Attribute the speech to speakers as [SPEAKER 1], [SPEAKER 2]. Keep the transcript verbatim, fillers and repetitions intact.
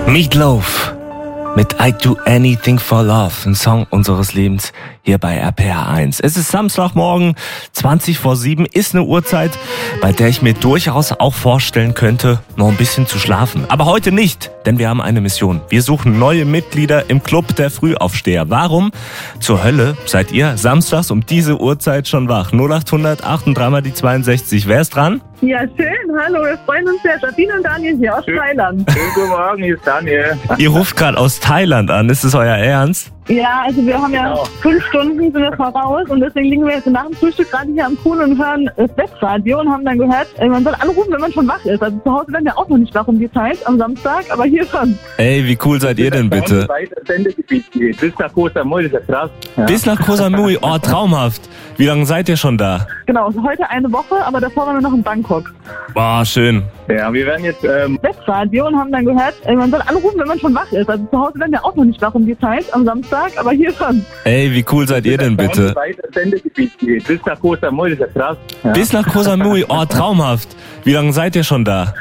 [SPEAKER 1] Meatloaf mit I Do Anything for Love, ein Song unseres Lebens hier bei R P R eins. Es ist Samstagmorgen, zwanzig vor sieben, ist eine Uhrzeit, bei der ich mir durchaus auch vorstellen könnte, noch ein bisschen zu schlafen. Aber heute nicht, denn wir haben eine Mission. Wir suchen neue Mitglieder im Club der Frühaufsteher. Warum zur Hölle seid ihr samstags um diese Uhrzeit schon wach? null acht hundert acht und dreimal die zweiundsechzig. Wer ist dran?
[SPEAKER 2] Ja, schön. Hallo, wir freuen uns sehr. Sabine und Daniel hier aus
[SPEAKER 3] Schön.
[SPEAKER 2] Thailand.
[SPEAKER 3] Schönen guten Morgen, hier ist Daniel.
[SPEAKER 1] Ihr ruft gerade aus Thailand an. Ist es euer Ernst?
[SPEAKER 2] Ja, also wir haben ja
[SPEAKER 3] Genau.
[SPEAKER 2] fünf Stunden sind wir voraus und deswegen liegen wir jetzt nach dem Frühstück gerade hier am Pool und hören das Webradio und haben dann gehört, äh, man soll anrufen, wenn man schon wach ist. Also zu Hause werden wir auch noch nicht wach um die Zeit am Samstag, aber hier schon.
[SPEAKER 1] Ey, wie cool seid ihr denn bitte?
[SPEAKER 3] Weiter Sendegebiet geht. Bis nach Koh Samui, das ist ja krass. Ja.
[SPEAKER 1] Bis nach Koh Samui, oh traumhaft. Wie lange seid ihr schon da?
[SPEAKER 2] Genau, also heute eine Woche, aber davor waren wir noch in Bangkok.
[SPEAKER 1] Boah, schön.
[SPEAKER 3] Ja, wir werden jetzt ähm,
[SPEAKER 2] Webradio und haben dann gehört, äh, man soll anrufen, wenn man schon wach ist. Also zu Hause werden wir auch noch nicht wach um die Zeit am Samstag, aber hier schon.
[SPEAKER 1] Ey, wie cool seid ihr denn bitte?
[SPEAKER 3] weiter Sendegebiet geht. Bis nach Koh Samui, das ist ja krass. Ja.
[SPEAKER 1] Bis nach Koh Samui, oh traumhaft. Wie lange seid ihr schon da?